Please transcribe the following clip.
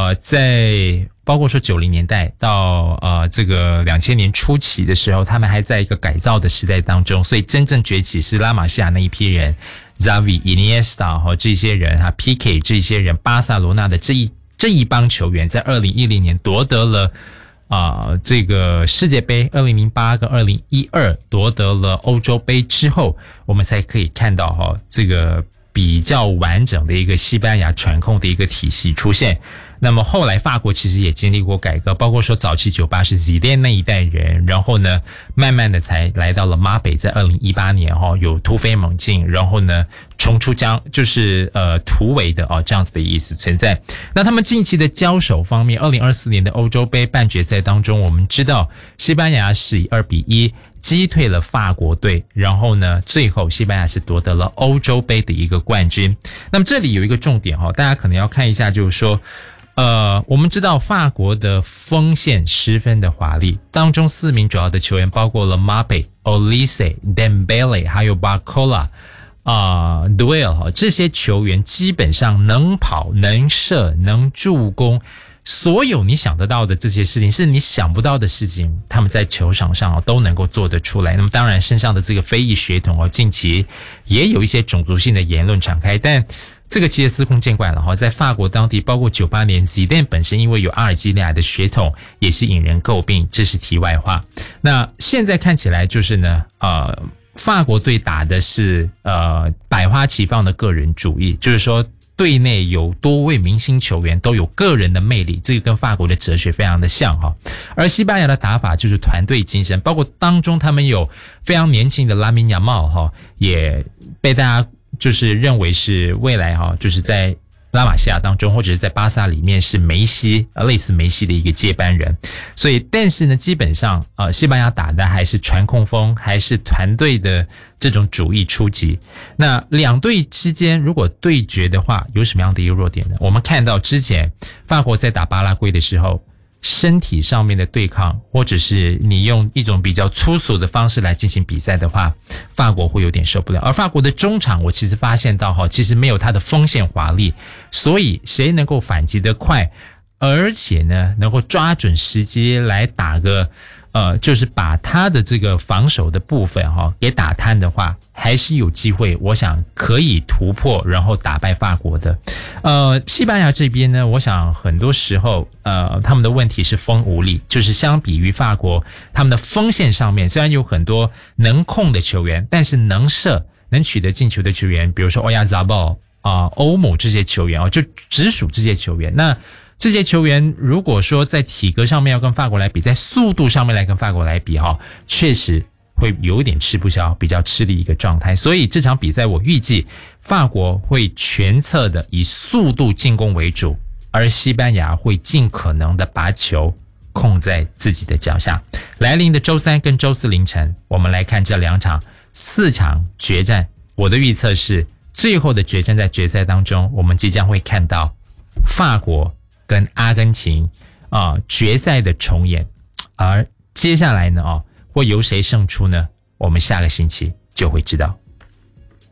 在包括说90年代到这个2000年初期的时候，他们还在一个改造的时代当中，所以真正崛起是拉玛西亚那一批人 ，Xavi、Iniesta 和这些人，Piqué 这些人，巴塞罗那的这一帮球员，在2010年夺得了这个世界杯，2008跟2012夺得了欧洲杯之后，我们才可以看到这个比较完整的一个西班牙传控的一个体系出现。那么后来法国其实也经历过改革，包括说早期98是Zidane那一代人，然后呢慢慢的才来到了马北，在2018年有突飞猛进，然后呢冲出就是突围的这样子的意思存在。那他们近期的交手方面，2024年的欧洲杯半决赛当中，我们知道西班牙是以2-1击退了法国队，然后呢最后西班牙是夺得了欧洲杯的一个冠军。那么这里有一个重点大家可能要看一下，就是说我们知道法国的锋线十分的华丽，当中4名主要的球员包括了 Mbappé、Olise、Dembele 还有 Barcola、Duel 这些球员基本上能跑、能射、能助攻，所有你想得到的这些事情，是你想不到的事情，他们在球场上都能够做得出来。那么当然身上的这个非裔血统近期也有一些种族性的言论敞开，但这个其实司空见惯了在法国当地，包括98年 Zidane 本身因为有阿尔及利亚的血统，也是引人诟病，这是题外话。那现在看起来就是呢法国队打的是百花齐放的个人主义，就是说队内有多位明星球员都有个人的魅力，这个跟法国的哲学非常的像而西班牙的打法就是团队精神，包括当中他们有非常年轻的拉米亚茂也被大家就是认为是未来就是在拉玛西亚当中或者是在巴萨里面是梅西类似梅西的一个接班人。所以但是呢基本上西班牙打的还是传控风，还是团队的这种主义出击。那两队之间如果对决的话，有什么样的一个弱点呢？我们看到之前法国在打巴拉圭的时候，身体上面的对抗，或者是你用一种比较粗俗的方式来进行比赛的话，法国会有点受不了。而法国的中场我其实发现到其实没有他的锋线华丽，所以谁能够反击得快，而且呢能够抓准时机来打个就是把他的这个防守的部分给打瘫的话，还是有机会，我想可以突破然后打败法国的。西班牙这边呢，我想很多时候他们的问题是锋无力，就是相比于法国，他们的锋线上面虽然有很多能控的球员，但是能射能取得进球的球员，比如说欧亚扎鲍欧姆这些球员就直属这些球员。那这些球员如果说在体格上面要跟法国来比，在速度上面来跟法国来比确实会有点吃不消，比较吃力一个状态。所以这场比赛我预计法国会全侧的以速度进攻为主，而西班牙会尽可能的把球控在自己的脚下。来临的周3跟周4凌晨，我们来看这2场4场决战。我的预测是最后的决战在决赛当中，我们即将会看到法国跟阿根廷决赛的重演。而接下来呢会由谁胜出呢？我们下个星期就会知道。